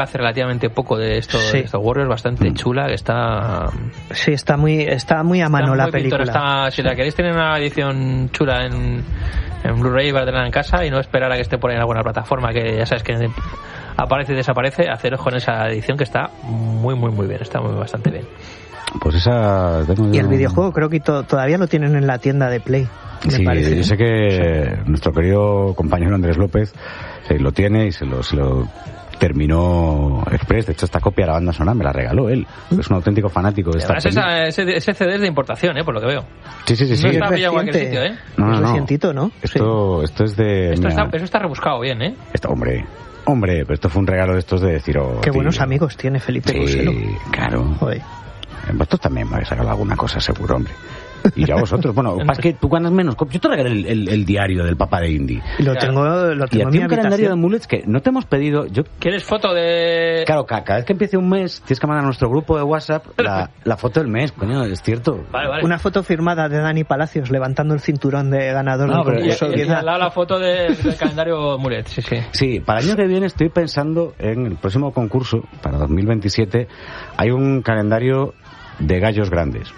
hace relativamente poco de estos Warriors, bastante chula, que está... Sí, está muy a mano la película. Si la queréis tener una edición chula en Blu-ray, para tenerla en casa y no esperar a que esté por ahí en alguna plataforma, que ya sabes que aparece y desaparece, haceros con esa edición que está muy bien, está bastante bien. Pues esa... Y el videojuego creo que todavía lo tienen en la tienda de Play. Sí, parece. Yo sé que nuestro querido compañero Andrés López lo tiene y se lo terminó express. De hecho, esta copia de la banda sonora me la regaló él. Es un auténtico fanático de esta película. Ese CD es de importación, por lo que veo. Sí. No está pillado en cualquier sitio, No. Es recientito, ¿no? Esto es de... Eso está rebuscado bien, Hombre, pero esto fue un regalo de estos de decir... Qué buenos amigos tiene Felipe Coselo. Sí, claro. Joder. Vosotros también me habéis sacado alguna cosa, seguro, hombre. Y ya vosotros, bueno, es que tú ganas menos. Yo te regalé el diario del papá de Indy. Lo tengo y a ti un calendario de mulets que no te hemos pedido. ¿Quieres foto de...? Claro, cada vez que empiece un mes tienes que mandar a nuestro grupo de WhatsApp la foto del mes, coño, es cierto. Vale. Una foto firmada de Dani Palacios levantando el cinturón de ganador del concurso. Y al lado la foto del calendario mulet, sí. Sí, para el año que viene estoy pensando en el próximo concurso, para 2027, hay un calendario de gallos grandes.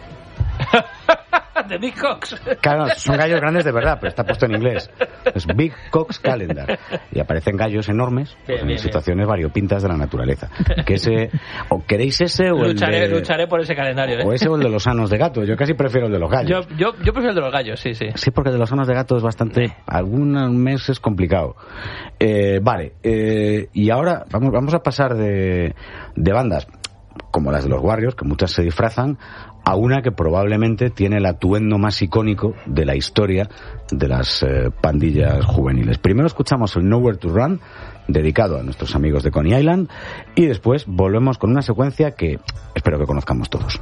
De Big Cocks. Claro, son gallos grandes de verdad, pero está puesto en inglés. Es Big Cocks Calendar. Y aparecen gallos enormes en situaciones variopintas de la naturaleza. Que ese, o queréis ese o lucharé por ese calendario. O ese o el de los anos de gato. Yo casi prefiero el de los gallos. Yo prefiero el de los gallos, sí. Sí, porque el de los anos de gato es bastante... Algunos meses complicado. Vale. Y ahora vamos a pasar de bandas como las de los Warriors, que muchas se disfrazan, a una que probablemente tiene el atuendo más icónico de la historia de las pandillas juveniles. Primero escuchamos el Nowhere to Run, dedicado a nuestros amigos de Coney Island, y después volvemos con una secuencia que espero que conozcamos todos.